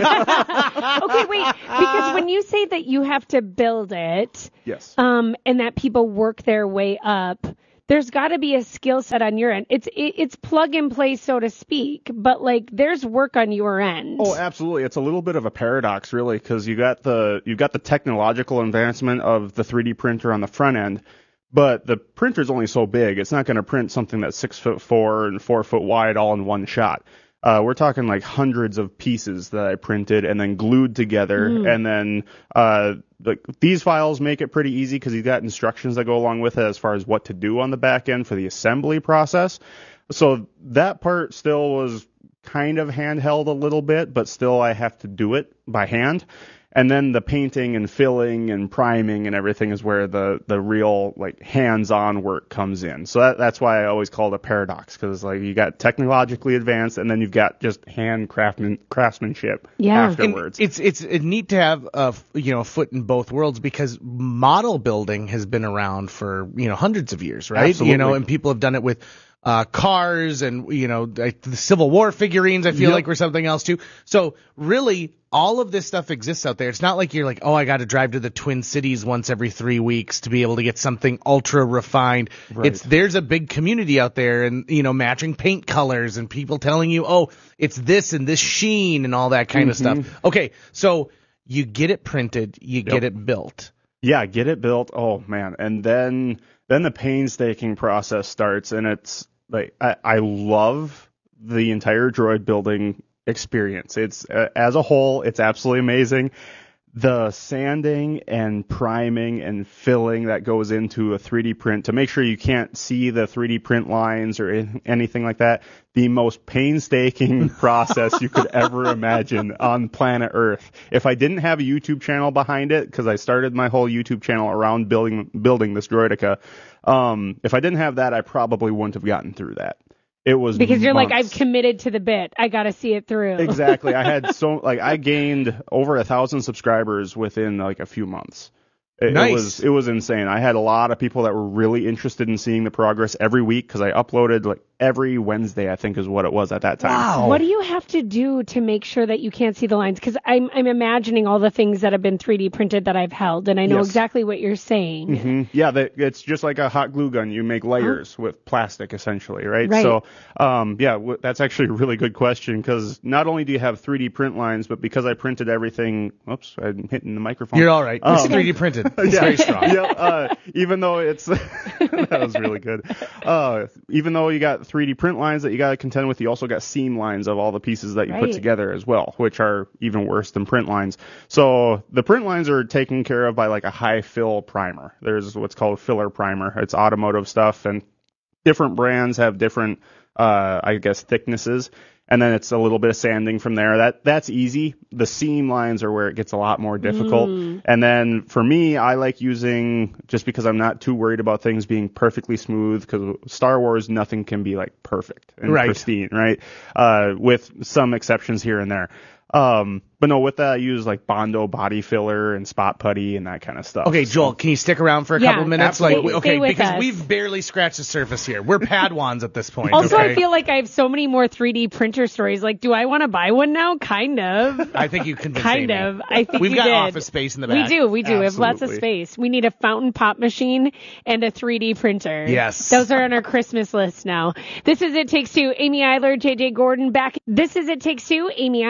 wait. Because when you say that you have to build it, Yes. um, and that people work their way up, there's got to be a skill set on your end. It's it, it's plug and play, so to speak, but like there's work on your end. Oh, absolutely. It's a little bit of a paradox, really, because you got the you got the technological advancement of the three D printer on the front end, but the printer's only so big. It's not going to print something that's six foot four and four foot wide all in one shot. Uh, we're talking like hundreds of pieces that I printed and then glued together, Mm. and then uh, like these files make it pretty easy because you got instructions that go along with it as far as what to do on the back end for the assembly process. So that part still was kind of handheld a little bit, but still I have to do it by hand. And then the painting and filling and priming and everything is where the, the real like hands-on work comes in. So that, that's why I always call it a paradox, because like you got technologically advanced and then you've got just hand craftsman, craftsmanship Yeah. afterwards. And it's it's it's neat to have a f- you know a foot in both worlds because model building has been around for you know hundreds of years, right? Absolutely. You know, and people have done it with uh, cars and you know like the Civil War figurines. I feel Yep. like were something else too. So really, all of this stuff exists out there. It's not like you're like, oh, I got to drive to the Twin Cities once every three weeks to be able to get something ultra refined. Right. It's there's a big community out there, and you know, matching paint colors and people telling you, oh, it's this and this sheen and all that kind of Mhm. stuff. Okay, so you get it printed, you get it built. Yeah, get it built. Oh man, and then then the painstaking process starts, and it's like I, I love the entire droid building experience. It's uh, as a whole, it's absolutely amazing. The sanding and priming and filling that goes into a three D print to make sure you can't see the three D print lines or in, anything like that. The most painstaking process you could ever imagine on planet Earth. If I didn't have a YouTube channel behind it, because I started my whole YouTube channel around building building this Droideka, um, if I didn't have that, I probably wouldn't have gotten through that. It was Because you're like, months. I've committed to the bit. I got to see it through. Exactly. I had so like I gained over a thousand subscribers within like a few months. It, Nice. it was it was insane. I had a lot of people that were really interested in seeing the progress every week because I uploaded like every Wednesday, I think is what it was at that time. What do you have to do to make sure that you can't see the lines? Because I'm I'm imagining all the things that have been three D printed that I've held, and I know Yes. exactly what you're saying. hmm Yeah, that, it's just like a hot glue gun. You make layers with plastic, essentially, right? Right. So, um, yeah, w- that's actually a really good question because not only do you have three D print lines, but because I printed everything. Oops, I'm hitting the microphone. You're all right. It's Um, three D printed. It's yeah, very strong. yeah, uh, even though it's that was really good. Uh, even though you got three D print lines that you got to contend with, you also got seam lines of all the pieces that you put Right. together as well, which are even worse than print lines. So the print lines are taken care of by like a high fill primer. There's what's called filler primer. It's automotive stuff, and different brands have different, uh, I guess, thicknesses. And then it's a little bit of sanding from there. That that's easy. The seam lines are where it gets a lot more difficult. Mm. And then for me, I like using, just because I'm not too worried about things being perfectly smooth, because Star Wars, nothing can be like perfect and Right. pristine, right? Uh, with some exceptions here and there. Um, but no, with that, I use like Bondo body filler and spot putty and that kind of stuff. Okay, Joel, can you stick around for a Yeah, couple minutes? absolutely. Like, Stay- okay, stay with because us. we've barely scratched the surface here. We're Padawans at this point. Also, okay? I feel like I have so many more three D printer stories. Like, do I want to buy one now? Kind of. I think you convinced Kind Amy. of. I think We've you got did. office space in the back. We do. We do. We have lots of Absolutely. space. We need a fountain pop machine and a three D printer. Yes. Those are on our Christmas list now. This is It Takes Two. Amy Eiler, J J Gordon back. This is It Takes Two. Amy Eiler, J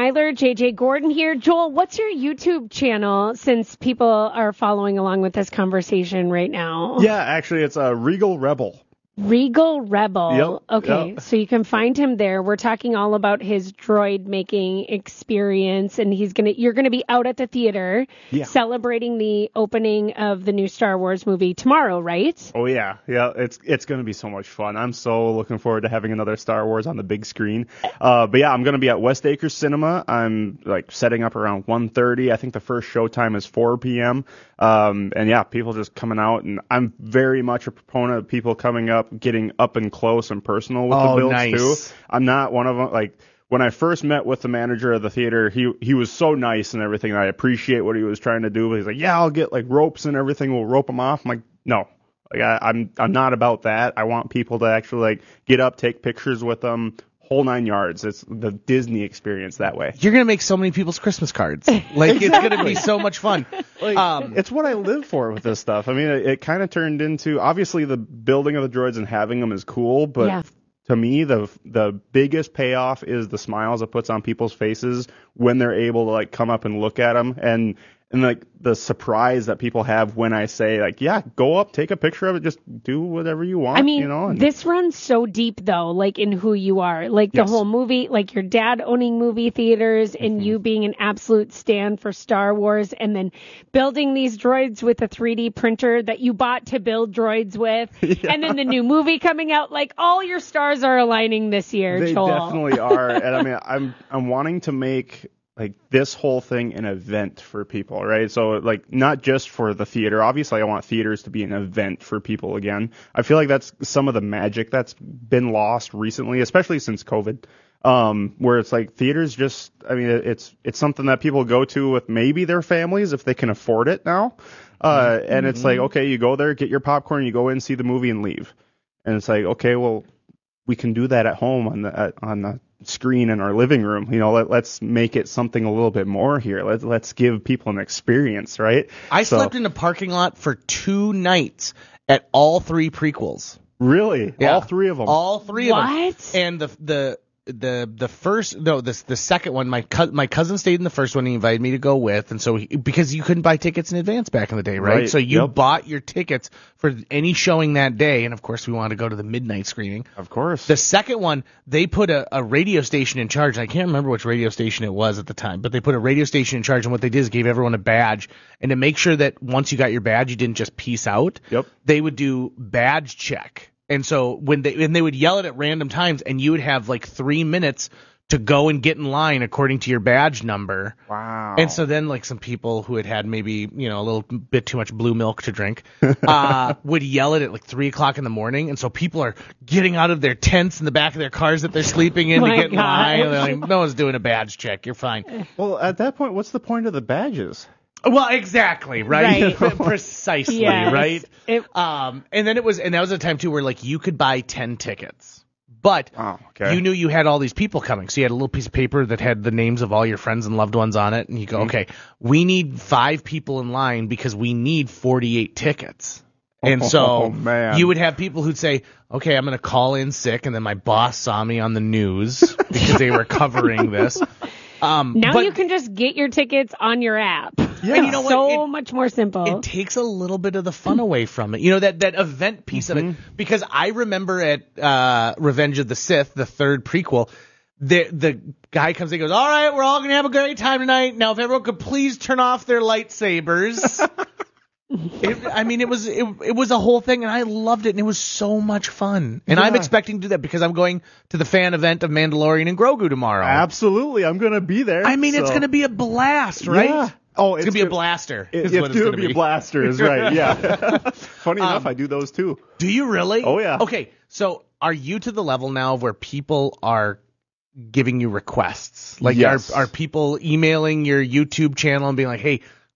J J Gordon here. Joel, what's your YouTube channel since people are following along with this conversation right now? Yeah, actually, it's a Regal Rebel. Regal Rebel. Yep, Okay, yep. so you can find him there. We're talking all about his droid making experience, and he's gonna you're gonna be out at the theater Yeah. celebrating the opening of the new Star Wars movie tomorrow, right? Oh yeah, yeah. It's it's gonna be so much fun. I'm so looking forward to having another Star Wars on the big screen. Uh, but yeah, I'm gonna be at West Acres Cinema. I'm like setting up around one thirty. I think the first show time is four p.m. Um, and yeah, people just coming out, and I'm very much a proponent of people coming up, getting up and close and personal with Oh, the builds nice. too. I'm not one of them. Like when I first met with the manager of the theater, he he was so nice and everything. And I appreciate what he was trying to do. But he's like, yeah, I'll get like ropes and everything. We'll rope them off. I'm like, no. Like I, I'm I'm not about that. I want people to actually like get up, take pictures with them, whole nine yards. It's the Disney experience that way. You're going to make so many people's Christmas cards. Like, it's going to be so much fun. Like, Um, it's what I live for with this stuff. I mean, it, it kind of turned into, obviously the building of the droids and having them is cool, but Yeah. to me, the the biggest payoff is the smiles it puts on people's faces when they're able to like come up and look at them, and and like the surprise that people have when I say like, yeah, go up, take a picture of it, just do whatever you want. I mean, you know, and this runs so deep, though, like in who you are. Like the Yes. whole movie, like your dad owning movie theaters and Mm-hmm. you being an absolute stand for Star Wars, and then building these droids with a three D printer that you bought to build droids with. And then the new movie coming out. Like all your stars are aligning this year, They Joel. definitely are. And I mean, I'm I'm wanting to make like this whole thing an event for people, right? So like not just for the theater. Obviously, I want theaters to be an event for people again. I feel like that's some of the magic that's been lost recently, especially since COVID. Um, where it's like theaters just, I mean, it- it's it's something that people go to with maybe their families if they can afford it now. Uh, and it's like, okay, you go there, get your popcorn, you go in, see the movie, and leave. And it's like, okay, well, we can do that at home on the at, on the screen in our living room. You know, let, let's make it something a little bit more here. Let's let's give people an experience, right? I So- slept in a parking lot for two nights at all three prequels. Really? Yeah. All three of them? All three of them. What? And the the the the first no the the second one, my co- my cousin stayed in the first one. He invited me to go with, and so he, because you couldn't buy tickets in advance back in the day, right? Right, So you yep. bought your tickets for any showing that day, and of course we wanted to go to the midnight screening. Of course. The second one, they put a, a radio station in charge. I can't remember which radio station it was at the time, but they put a radio station in charge, and what they did is gave everyone a badge, and to make sure that once you got your badge, you didn't just peace out. Yep. They would do badge check. And so when they and they would yell it at random times, and you would have like three minutes to go and get in line according to your badge number. Wow. And so then like some people who had had maybe, you know, a little bit too much blue milk to drink, uh, would yell it at like three o'clock in the morning. And so people are getting out of their tents in the back of their cars that they're sleeping in to My get in line. gosh. And they're like, no one's doing a badge check. You're fine. Well, at that point, what's the point of the badges? Well, exactly, right? Right. Precisely, Yes. right? It- Um, and then it was, and that was a time too where like you could buy ten tickets, but Oh, okay. you knew you had all these people coming, so you had a little piece of paper that had the names of all your friends and loved ones on it, and you go, Mhm. okay, we need five people in line because we need forty-eight tickets. And so Oh, man. you would have people who'd say, okay, I'm going to call in sick, and then my boss saw me on the news because they were covering this. Um, Now but you can just get your tickets on your app. Yeah. And you know what? So It- much more simple. it takes a little bit of the fun away from it. You know, that, that event piece of it. Because I remember at uh, Revenge of the Sith, the third prequel, the the guy comes in and goes, all right, we're all going to have a great time tonight. Now, if everyone could please turn off their lightsabers. It, I mean, it was it, it was a whole thing, and I loved it, and it was so much fun. And I'm Yeah. expecting to do that because I'm going to the fan event of Mandalorian and Grogu tomorrow. Absolutely. I'm going to be there. I mean, it's so- going to be a blast, right? Yeah. Oh, it's, it's going to be a gonna- blaster. It, is it's what going to gonna be blasters, right? Yeah. Funny enough, Um, I do those too. Do you really? Oh, yeah. Okay, so are you to the level now where people are giving you requests? Like, Yes. are are people emailing your YouTube channel and being like, "Hey,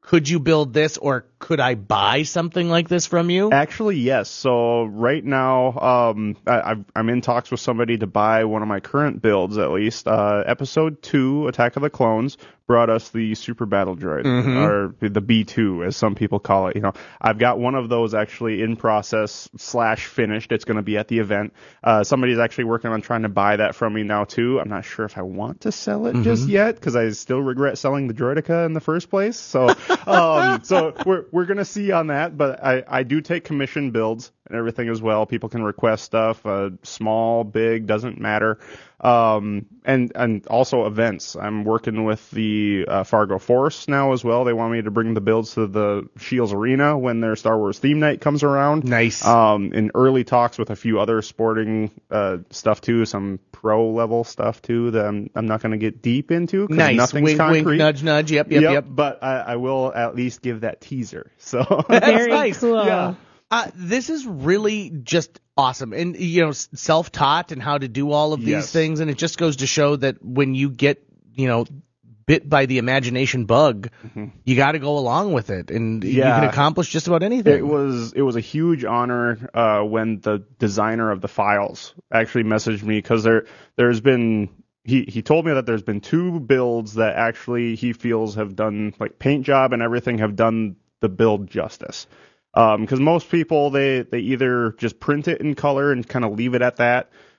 could you build this, or could I buy something like this from you? Actually, yes. So right now, um, I, I've, I'm in talks with somebody to buy one of my current builds, at least. Uh, episode two, Attack of the Clones, brought us the Super Battle Droid, Mhm. or the B two, as some people call it. You know, I've got one of those actually in process slash finished. It's going to be at the event. Uh, somebody's actually working on trying to buy that from me now too. I'm not sure if I want to sell it just Mhm. yet, because I still regret selling the Droideka in the first place. So, um, so we're we're gonna see on that. But I I do take commission builds and everything as well. People can request stuff, uh, small, big, doesn't matter. Um, and, and also events. I'm working with the uh, Fargo Force now as well. They want me to bring the builds to the Shields Arena when their Star Wars theme night comes around. Nice. Um, in early talks with a few other sporting uh, stuff too, some pro level stuff too that I'm, I'm not going to get deep into. 'Cause Nice. Nothing's Wink, concrete. wink, nudge, nudge. Yep, yep, yep. But I, I will at least give that teaser. So That's Very nice. cool. Yeah. Uh, this is really just awesome, and you know, s- self-taught and how to do all of these Yes. things, and it just goes to show that when you get, you know, bit by the imagination bug, Mhm. you got to go along with it, and you Yeah. can accomplish just about anything. It was it was a huge honor uh, when the designer of the files actually messaged me, because there there's been he he told me that there's been two builds that actually he feels have done, like, paint job and everything, have done the build justice. Because most people, they they either just print it in color and kind of leave it at that,